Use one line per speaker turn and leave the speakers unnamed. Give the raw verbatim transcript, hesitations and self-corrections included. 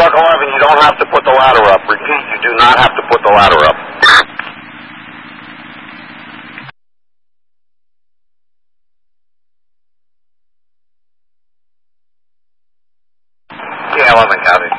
Buck eleven, you don't have to put the ladder up. Repeat, you do not have to put the ladder up. Yeah, eleven, copy.